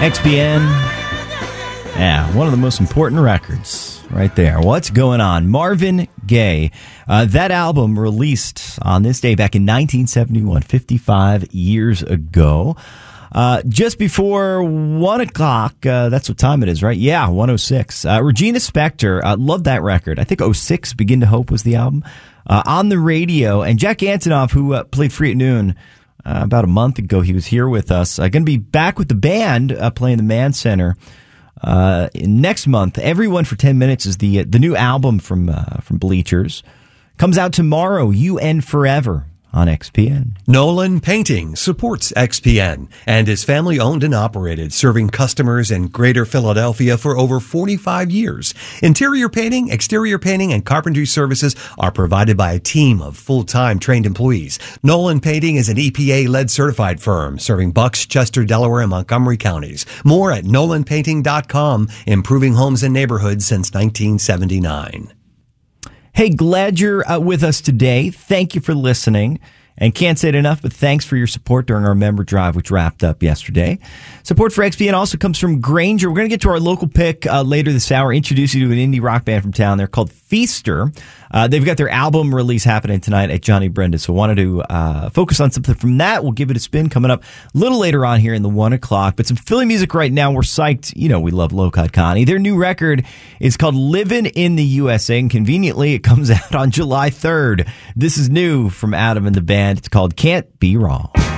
XPN. Yeah, one of the most important records right there. What's going on? Marvin Gaye. That album released on this day back in 1971, 55 years ago. Just before 1 o'clock, that's what time it is, right? Yeah, 1:06. Regina Spektor, loved that record. I think 06, Begin to Hope was the album. On the radio, and Jack Antonoff, who played Free at Noon about a month ago, he was here with us. Going to be back with the band playing the Mann Center next month. Everyone for 10 Minutes is the new album from Bleachers. Comes out tomorrow, UN Forever, on XPN. Nolan Painting supports XPN and is family owned and operated, serving customers in Greater Philadelphia for over 45 years. Interior painting, exterior painting, and carpentry services are provided by a team of full-time trained employees. Nolan Painting is an EPA-led certified firm serving Bucks, Chester, Delaware, and Montgomery counties. More at nolanpainting.com, improving homes and neighborhoods since 1979. Hey, glad you're with us today. Thank you for listening. And can't say it enough, but thanks for your support during our member drive, which wrapped up yesterday. Support for XPN also comes from Granger. We're going to get to our local pick later this hour, introduce you to an indie rock band from town. They're called Feaster. They've got their album release happening tonight at Johnny Brenda, so wanted to focus on something from that. We'll give it a spin coming up a little later on here in the 1 o'clock. But some Philly music right now. We're psyched. You know, we love Low-Cut Connie. Their new record is called Livin' in the USA, and conveniently it comes out on July 3rd. This is new from Adam and the band. It's called Can't Be Wrong.